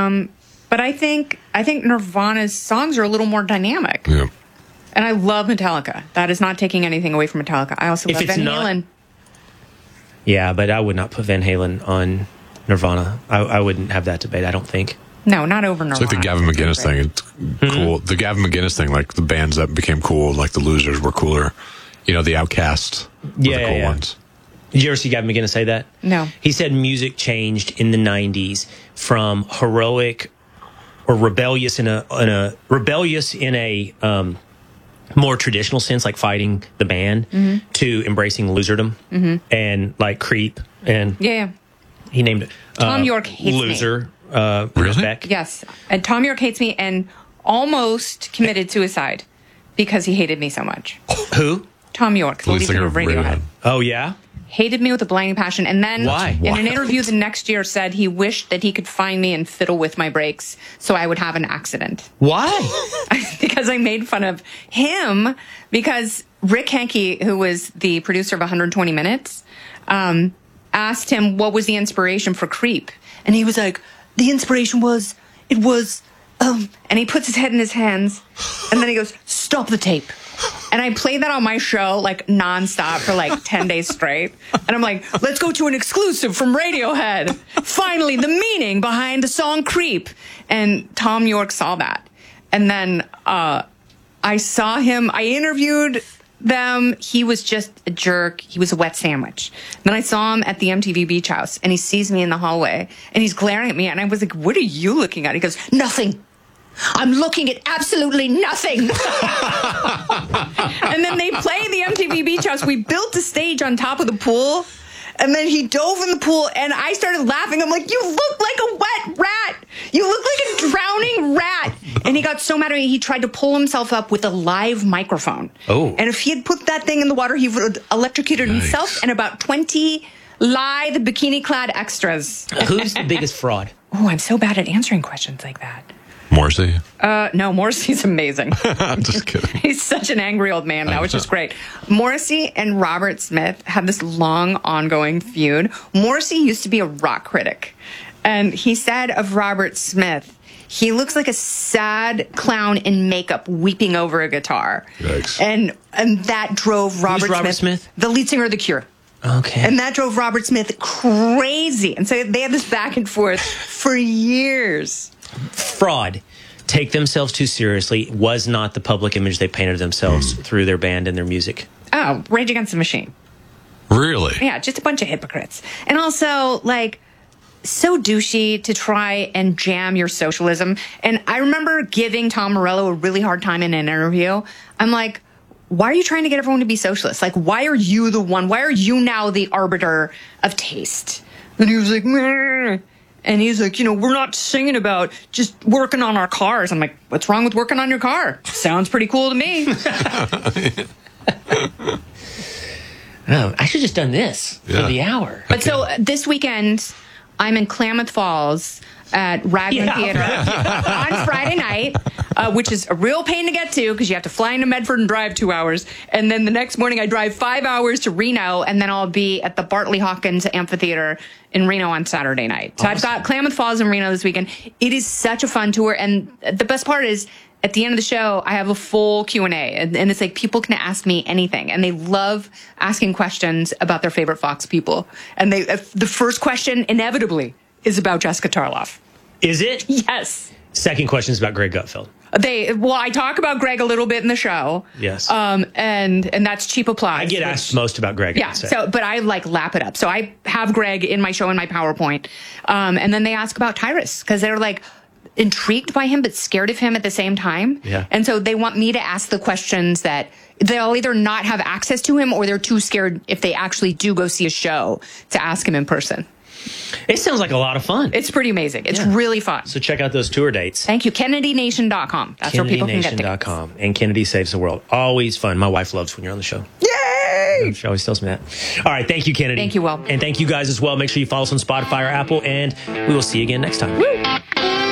But I think Nirvana's songs are a little more dynamic. Yeah. And I love Metallica. That is not taking anything away from Metallica. I also love Van Halen. Yeah, but I would not put Van Halen on Nirvana. I wouldn't have that debate, I don't think. No, not over Nirvana. It's like the Gavin McInnes thing. It's cool. The Gavin McInnes thing, like the bands that became cool, like the Losers were cooler. You know, the Outcasts were the cool ones. Did you ever see Gavin McInnes say that? No. He said music changed in the 90s from heroic or rebellious in a more traditional sense, like fighting the band, to embracing loserdom and like Creep and he named it Tom York hates Loser. me. Really? Yes, and Tom York hates me and almost committed suicide because he hated me so much. Who? Tom York, the lead singer of Radiohead. Oh yeah. Hated me with a blinding passion, and then Why? in an interview the next year said he wished that he could find me and fiddle with my brakes so I would have an accident. Why? Because I made fun of him, because Rick Henke, who was the producer of 120 Minutes, asked him what was the inspiration for Creep. And he was like, the inspiration was, and he puts his head in his hands, and then he goes, stop the tape. And I played that on my show like nonstop for like 10 days straight. And I'm like, let's go to an exclusive from Radiohead. Finally, the meaning behind the song Creep. And Tom York saw that. And then I saw him. I interviewed them. He was just a jerk. He was a wet sandwich. Then I saw him at the MTV Beach House. And he sees me in the hallway. And he's glaring at me. And I was like, what are you looking at? He goes, nothing. I'm looking at absolutely nothing. And then they play the MTV Beach House. We built a stage on top of the pool. And then he dove in the pool, and I started laughing. I'm like, you look like a wet rat. You look like a drowning rat. And he got so mad at me, he tried to pull himself up with a live microphone. Oh. And if he had put that thing in the water, he would have electrocuted himself and about 20 lithe bikini-clad extras. Who's the biggest fraud? Oh, I'm so bad at answering questions like that. Morrissey? No, Morrissey's amazing. I'm just kidding. He's such an angry old man now, which is great. Morrissey and Robert Smith had this long, ongoing feud. Morrissey used to be a rock critic, and he said of Robert Smith, he looks like a sad clown in makeup weeping over a guitar. Yikes. And that drove Robert Smith, the lead singer of The Cure. Okay. And that drove Robert Smith crazy. And so they had this back and forth for years. Fraud. Take themselves too seriously was not the public image they painted themselves through their band and their music. Oh, Rage Against the Machine. Really? Yeah, just a bunch of hypocrites. And also, like, so douchey to try and jam your socialism. And I remember giving Tom Morello a really hard time in an interview. I'm like, why are you trying to get everyone to be socialist? Like, why are you the one? Why are you now the arbiter of taste? And he was like, meh. And he's like, you know, we're not singing about just working on our cars. I'm like, what's wrong with working on your car? Sounds pretty cool to me. Oh, I should have just done this for the hour. But so this weekend, I'm in Klamath Falls at Raglan Theater on Friday night, which is a real pain to get to because you have to fly into Medford and drive 2 hours. And then the next morning I drive 5 hours to Reno, and then I'll be at the Bartley Hawkins Amphitheater in Reno on Saturday night. So I've got Klamath Falls and Reno this weekend. It is such a fun tour. And the best part is, at the end of the show, I have a full Q&A. And it's like people can ask me anything. And they love asking questions about their favorite Fox people. And the first question, inevitably, is about Jessica Tarloff. Is it? Yes. Second question is about Greg Gutfeld. I talk about Greg a little bit in the show. Yes. And that's cheap applause. I get asked most about Greg. Yeah. But I like lap it up. So I have Greg in my show in my PowerPoint. And then they ask about Tyrus because they're like intrigued by him, but scared of him at the same time. Yeah. And so they want me to ask the questions that they'll either not have access to him or they're too scared if they actually do go see a show to ask him in person. It sounds like a lot of fun. It's pretty amazing. It's really fun. So check out those tour dates. Thank you. KennedyNation.com. That's where people can get tickets. KennedyNation.com. And Kennedy Saves the World. Always fun. My wife loves when you're on the show. Yay! She always tells me that. All right. Thank you, Kennedy. Thank you, Will. And thank you guys as well. Make sure you follow us on Spotify or Apple. And we will see you again next time. Woo!